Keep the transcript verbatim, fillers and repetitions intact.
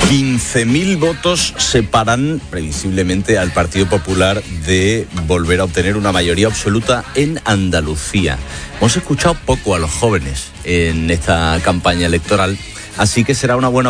quince mil votos separan previsiblemente al Partido Popular de volver a obtener una mayoría absoluta en Andalucía. Hemos escuchado poco a los jóvenes en esta campaña electoral, así que será una buena